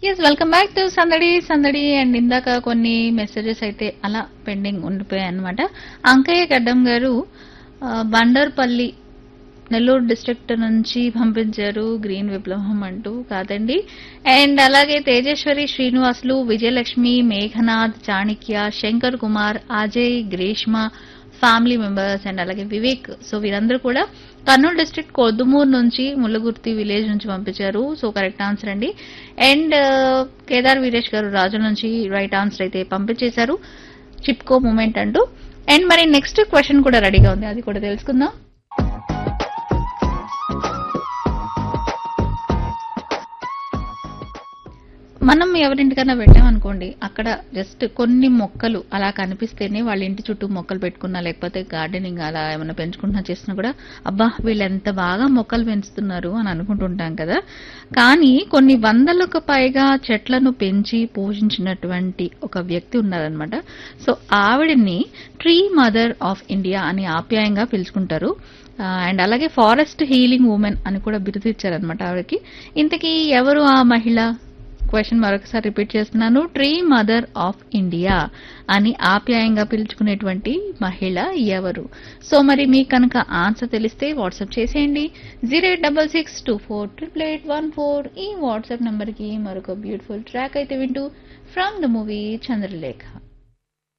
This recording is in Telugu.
ఎస్ వెల్కమ్ బ్యాక్ టు సందడి సందడి. అండ్ ఇందాక కొన్ని మెసేజెస్ అయితే అలా పెండింగ్ ఉండిపోయాయి అనమాట. అంకయ్య గడ్డం గారు బండర్పల్లి నెల్లూరు డిస్ట్రిక్ట్ నుంచి పంపించారు గ్రీన్ విప్లవం అంటూ. కాదండి. అండ్ అలాగే Tejeswari Srinivasulu, Vijayalakshmi, Meghnath, Chanakya, Shankar Kumar, Ajay, Greeshma family members and అలాగే వివేక్. సో వీరందరూ కూడా కర్నూలు డిస్ట్రిక్ట్ కొద్దుమూరు నుంచి ముల్లగుర్తి విలేజ్ నుంచి పంపించారు. సో కరెక్ట్ ఆన్సర్ అండి. అండ్ కేదార్ వీరేష్ గారు రాజు నుంచి రైట్ ఆన్సర్ అయితే పంపించేశారు, చిప్కో మూమెంట్ అంటూ. అండ్ మరి నెక్స్ట్ క్వశ్చన్ కూడా రెడీగా ఉంది, అది కూడా తెలుసుకుందాం. మనం ఎవరింటికన్నా వెళ్ళామనుకోండి, అక్కడ జస్ట్ కొన్ని మొక్కలు అలా కనిపిస్తేనే వాళ్ళ ఇంటి చుట్టూ మొక్కలు పెట్టుకున్నా లేకపోతే గార్డెనింగ్ అలా ఏమైనా పెంచుకుంటున్నా చేసినా కూడా అబ్బా వీళ్ళు ఎంత బాగా మొక్కలు పెంచుతున్నారు అని అనుకుంటుంటాం కదా. కానీ కొన్ని వందలకు పైగా చెట్లను పెంచి పోషించినటువంటి ఒక వ్యక్తి ఉన్నారనమాట. సో ఆవిడని ట్రీ మదర్ ఆఫ్ ఇండియా అని ఆప్యాయంగా పిలుచుకుంటారు. అండ్ అలాగే ఫారెస్ట్ హీలింగ్ ఉమెన్ అని కూడా బిరుదు ఇచ్చారనమాట ఆవిడకి. ఇంతకీ ఎవరు ఆ మహిళ? క్వశ్చన్ మరొకసారి రిపీట్ చేస్తున్నాను. ట్రీ మదర్ ఆఫ్ ఇండియా అని ఆప్యాయంగా పిలుచుకునేటువంటి మహిళ ఎవరు? సో మరి మీకు కనుక ఆన్సర్ తెలిస్తే వాట్సాప్ చేసేయండి 0866248814. ఈ వాట్సాప్ నంబర్ కి మరొక బ్యూటిఫుల్ ట్రాక్ అయితే వింటూ ఫ్రమ్ ద మూవీ చంద్రలేఖ.